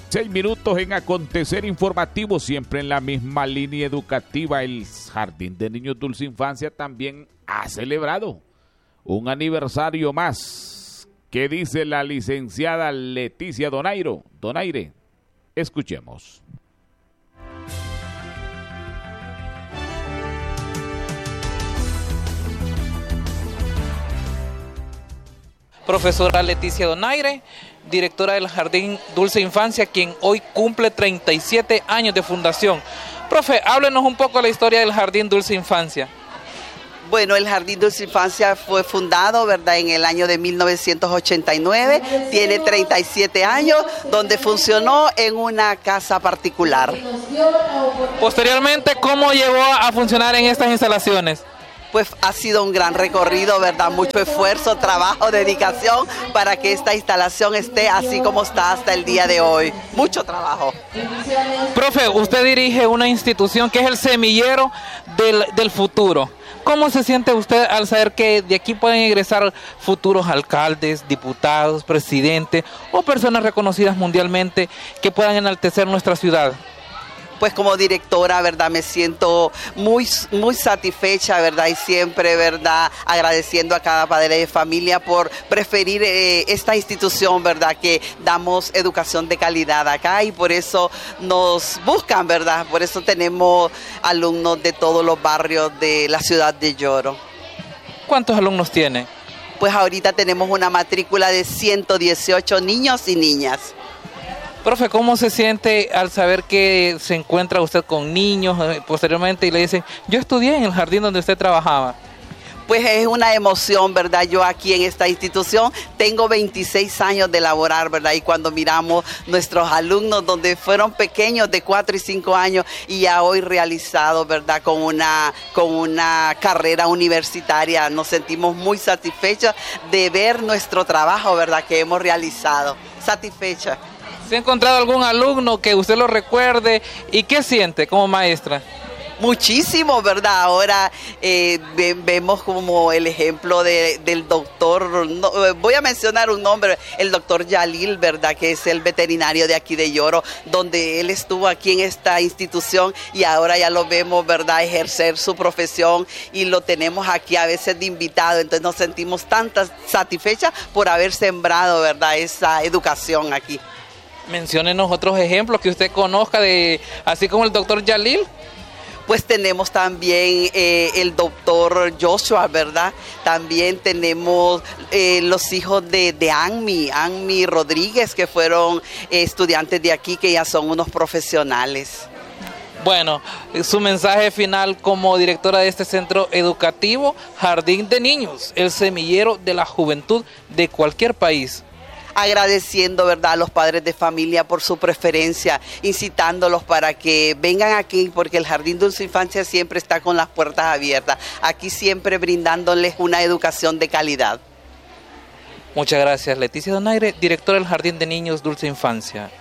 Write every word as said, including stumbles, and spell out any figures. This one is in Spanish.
Seis minutos en acontecer informativo, siempre en la misma línea educativa. El Jardín de Niños Dulce Infancia también ha celebrado un aniversario más. ¿Qué dice la licenciada Leticia Donairo? Donaire, escuchemos. Profesora Leticia Donaire, directora del Jardín Dulce Infancia, quien hoy cumple treinta y siete años de fundación. Profe, háblenos un poco de la historia del Jardín Dulce Infancia. Bueno, el Jardín Dulce Infancia fue fundado, ¿verdad?, en el año de mil novecientos ochenta y nueve, tiene treinta y siete años, donde funcionó en una casa particular. Posteriormente, ¿cómo llegó a funcionar en estas instalaciones? Pues ha sido un gran recorrido, ¿verdad? Mucho esfuerzo, trabajo, dedicación para que esta instalación esté así como está hasta el día de hoy. Mucho trabajo. Profe, usted dirige una institución que es el semillero del, del futuro. ¿Cómo se siente usted al saber que de aquí pueden egresar futuros alcaldes, diputados, presidentes o personas reconocidas mundialmente que puedan enaltecer nuestra ciudad? Pues como directora, ¿verdad?, me siento muy, muy satisfecha, ¿verdad?, y siempre, ¿verdad?, agradeciendo a cada padre de familia por preferir eh, esta institución, ¿verdad?, que damos educación de calidad acá y por eso nos buscan, ¿verdad?, por eso tenemos alumnos de todos los barrios de la ciudad de Yoro. ¿Cuántos alumnos tiene? Pues ahorita tenemos una matrícula de ciento dieciocho niños y niñas. Profe, ¿cómo se siente al saber que se encuentra usted con niños eh, posteriormente y le dicen, yo estudié en el jardín donde usted trabajaba? Pues es una emoción, ¿verdad? Yo aquí en esta institución tengo veintiséis años de laborar, ¿verdad? Y cuando miramos nuestros alumnos donde fueron pequeños de cuatro y cinco años y ya hoy realizados, ¿verdad? Con una, con una carrera universitaria, nos sentimos muy satisfechos de ver nuestro trabajo, ¿verdad?, que hemos realizado. Satisfecha. ¿Se ha encontrado algún alumno que usted lo recuerde y qué siente como maestra? Muchísimo, ¿verdad? Ahora eh, ve, vemos como el ejemplo de, del doctor, no, voy a mencionar un nombre, el doctor Yalil, ¿verdad?, que es el veterinario de aquí de Yoro, donde él estuvo aquí en esta institución y ahora ya lo vemos, ¿verdad?, ejercer su profesión y lo tenemos aquí a veces de invitado, entonces nos sentimos tan satisfechas por haber sembrado, ¿verdad?, esa educación aquí. Menciónenos otros ejemplos que usted conozca, de así como el doctor Yalil. Pues tenemos también eh, el doctor Joshua, ¿verdad? También tenemos eh, los hijos de, de Anmi, Anmi Rodríguez, que fueron eh, estudiantes de aquí, que ya son unos profesionales. Bueno, su mensaje final como directora de este centro educativo, Jardín de Niños, el semillero de la juventud de cualquier país. Agradeciendo, ¿verdad?, a los padres de familia por su preferencia, incitándolos para que vengan aquí, porque el Jardín Dulce Infancia siempre está con las puertas abiertas, aquí siempre brindándoles una educación de calidad. Muchas gracias. Leticia Donaire, directora del Jardín de Niños Dulce Infancia.